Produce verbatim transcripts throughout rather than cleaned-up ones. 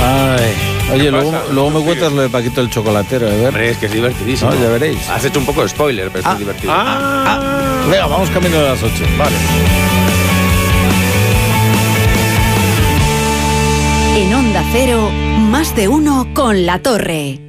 Ay, oye, luego, luego me cuentas lo de Paquito el chocolatero, ¿eh? Hombre, es que es divertidísimo. No, ya veréis. Has hecho un poco de spoiler, pero ah, es divertido. Ah, ah, venga, vamos camino de las ocho. Vale. En Onda Cero, más de uno con La Torre.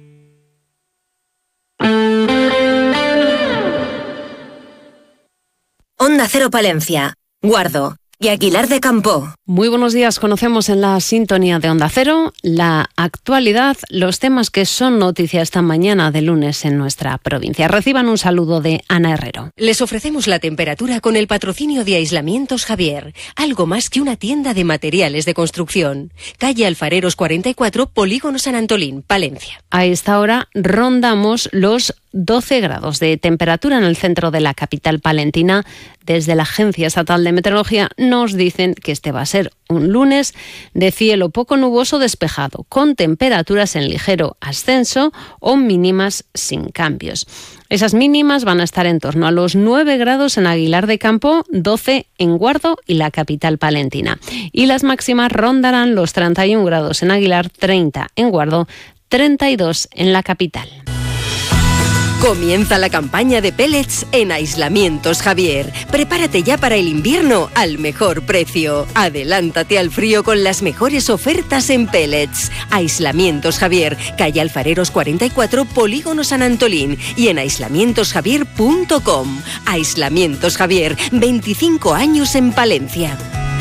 Onda Cero Palencia, Guardo y Aguilar de Campoo. Muy buenos días. Conocemos en la sintonía de Onda Cero la actualidad, los temas que son noticia esta mañana de lunes en nuestra provincia. Reciban un saludo de Ana Herrero. Les ofrecemos la temperatura con el patrocinio de Aislamientos Javier, algo más que una tienda de materiales de construcción. Calle Alfareros cuarenta y cuatro, Polígono San Antolín, Palencia. A esta hora rondamos los doce grados de temperatura en el centro de la capital palentina. Desde la Agencia Estatal de Meteorología nos dicen que este va a ser un lunes de cielo poco nuboso despejado, con temperaturas en ligero ascenso o mínimas sin cambios. Esas mínimas van a estar en torno a los nueve grados en Aguilar de Campoo, doce en Guardo y la capital palentina. Y las máximas rondarán los treinta y un grados en Aguilar, treinta en Guardo, treinta y dos en la capital. Comienza la campaña de pellets en Aislamientos Javier. Prepárate ya para el invierno al mejor precio. Adelántate al frío con las mejores ofertas en pellets. Aislamientos Javier, calle Alfareros cuarenta y cuatro, Polígono San Antolín y en aislamientos javier punto com. Aislamientos Javier, veinticinco años en Palencia.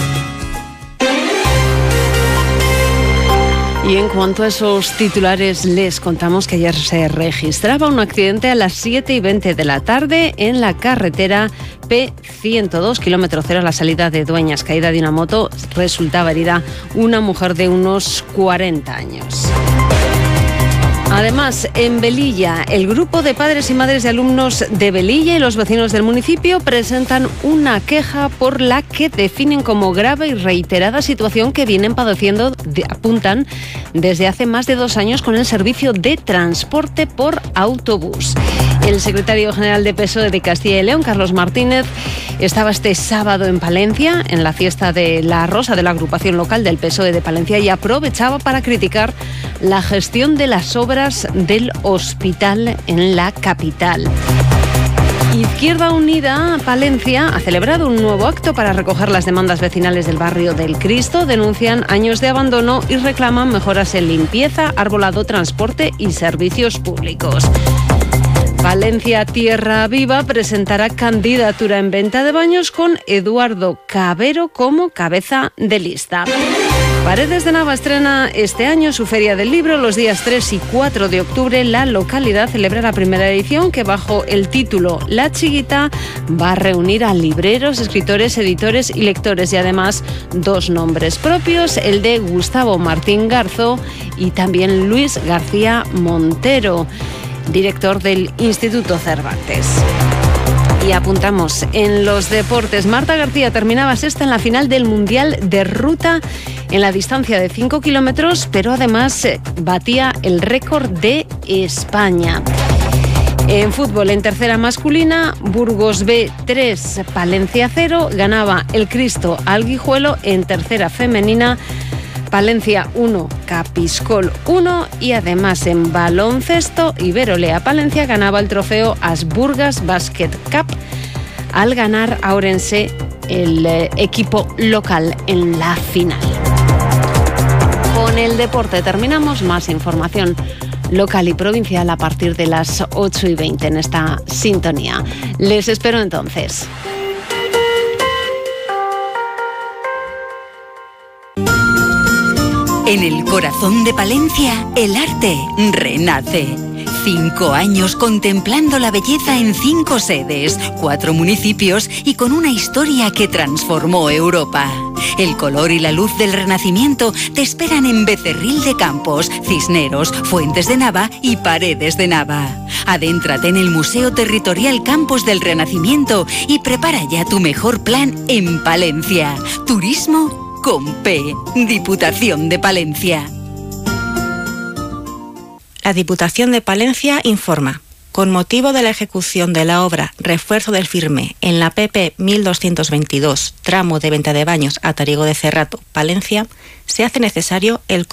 Y en cuanto a esos titulares, les contamos que ayer se registraba un accidente a las siete y veinte de la tarde en la carretera P ciento dos, kilómetro cero, a la salida de Dueñas. Caída de una moto, resultaba herida una mujer de unos cuarenta años. Además, en Velilla, el grupo de padres y madres de alumnos de Velilla y los vecinos del municipio presentan una queja por la que definen como grave y reiterada situación que vienen padeciendo, de, apuntan, desde hace más de dos años con el servicio de transporte por autobús. El secretario general de P S O E de Castilla y León, Carlos Martínez, estaba este sábado en Palencia, en la fiesta de la Rosa de la agrupación local del P S O E de Palencia, y aprovechaba para criticar la gestión de las obras del hospital en la capital. Izquierda Unida Palencia ha celebrado un nuevo acto para recoger las demandas vecinales del barrio del Cristo. Denuncian años de abandono y reclaman mejoras en limpieza, arbolado, transporte y servicios públicos. Valencia Tierra Viva presentará candidatura en venta de baños con Eduardo Cabero como cabeza de lista. Paredes de Nava estrena este año su Feria del Libro. Los días tres y cuatro de octubre la localidad celebra la primera edición que, bajo el título La Chiguita, va a reunir a libreros, escritores, editores y lectores, y además dos nombres propios, el de Gustavo Martín Garzo y también Luis García Montero, director del Instituto Cervantes. Y apuntamos en los deportes. Marta García terminaba sexta en la final del Mundial de Ruta en la distancia de cinco kilómetros, pero además batía el récord de España. En fútbol, en tercera masculina, Burgos B tres, Palencia cero, ganaba el Cristo al Guijuelo. En tercera femenina, Palencia uno, Capiscol uno, y además en baloncesto, Iberolea Palencia ganaba el trofeo Asburgas Basket Cup al ganar a Ourense, el eh, equipo local, en la final. Con el deporte terminamos. Más información local y provincial a partir de las ocho y veinte en esta sintonía. Les espero entonces. En el corazón de Palencia, el arte renace. Cinco años contemplando la belleza en cinco sedes, cuatro municipios y con una historia que transformó Europa. El color y la luz del Renacimiento te esperan en Becerril de Campos, Cisneros, Fuentes de Nava y Paredes de Nava. Adéntrate en el Museo Territorial Campos del Renacimiento y prepara ya tu mejor plan en Palencia. Turismo con P. Diputación de Palencia. La Diputación de Palencia informa. Con motivo de la ejecución de la obra Refuerzo del Firme en la P P mil doscientos veintidós, tramo de Venta de Baños a Tarigo de Cerrato, Palencia, se hace necesario el